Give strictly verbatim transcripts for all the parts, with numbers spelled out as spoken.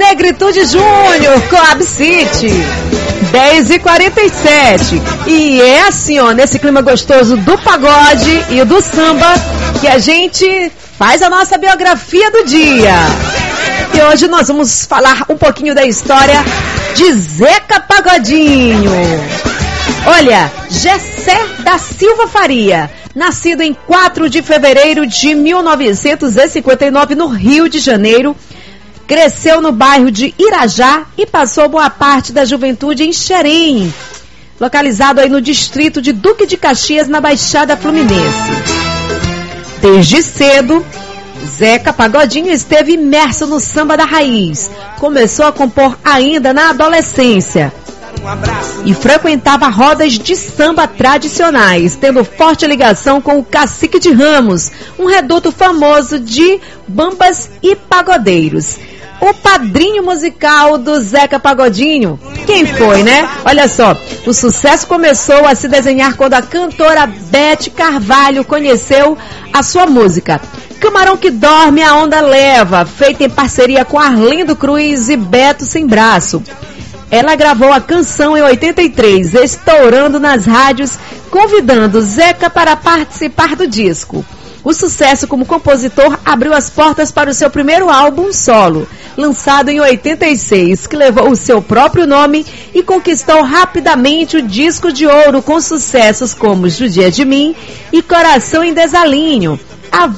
Negritude Júnior com Absite, dez e quarenta e sete. E é assim, ó, nesse clima gostoso do pagode e do samba, que a gente faz a nossa biografia do dia. E hoje nós vamos falar um pouquinho da história de Zeca Pagodinho. Olha, Gessé da Silva Faria, nascido em quatro de fevereiro de mil novecentos e cinquenta e nove no Rio de Janeiro, cresceu no bairro de Irajá e passou boa parte da juventude em Xerém, localizado aí no distrito de Duque de Caxias, na Baixada Fluminense. Desde cedo, Zeca Pagodinho esteve imerso no samba da raiz. Começou a compor ainda na adolescência e frequentava rodas de samba tradicionais, tendo forte ligação com o Cacique de Ramos, um reduto famoso de bambas e pagodeiros. O padrinho musical do Zeca Pagodinho, quem foi, né? Olha só, o sucesso começou a se desenhar quando a cantora Beth Carvalho conheceu a sua música Camarão que Dorme, a Onda Leva, feita em parceria com Arlindo Cruz e Beto Sem Braço. Ela gravou a canção em oitenta e três, estourando nas rádios, convidando Zeca para participar do disco. O sucesso como compositor abriu as portas para o seu primeiro álbum solo, lançado em oitenta e seis, que levou o seu próprio nome e conquistou rapidamente o disco de ouro com sucessos como Judia de Mim e Coração em Desalinho. A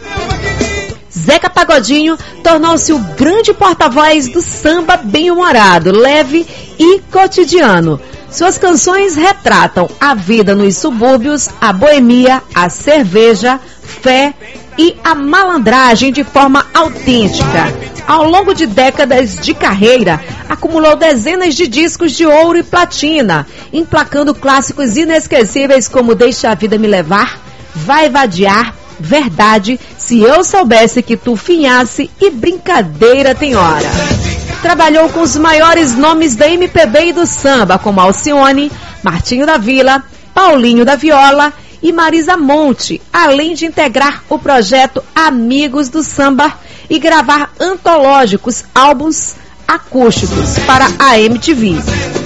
Zeca Pagodinho tornou-se o grande porta-voz do samba bem-humorado, leve e cotidiano. Suas canções retratam a vida nos subúrbios, a boemia, a cerveja, fé e a malandragem de forma autêntica. Ao longo de décadas de carreira, acumulou dezenas de discos de ouro e platina, emplacando clássicos inesquecíveis como Deixa a Vida Me Levar, Vai Vadiar, Verdade, Se Eu Soubesse Que Tu Finhasse e Brincadeira Tem Hora. Trabalhou com os maiores nomes da M P B e do samba, como Alcione, Martinho da Vila, Paulinho da Viola e Marisa Monte, além de integrar o projeto Amigos do Samba e gravar antológicos álbuns acústicos para a M T V.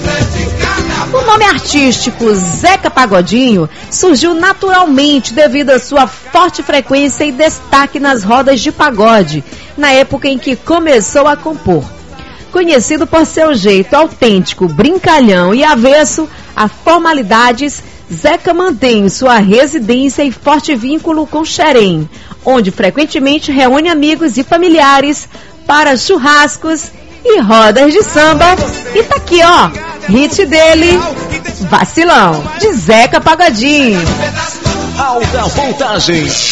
O nome artístico Zeca Pagodinho surgiu naturalmente devido à sua forte frequência e destaque nas rodas de pagode, na época em que começou a compor. Conhecido por seu jeito autêntico, brincalhão e avesso a formalidades, Zeca mantém sua residência e forte vínculo com Xerém, onde frequentemente reúne amigos e familiares para churrascos e rodas de samba. E tá aqui, ó, hit dele, Vacilão, de Zeca Pagodinho. Alta voltagem.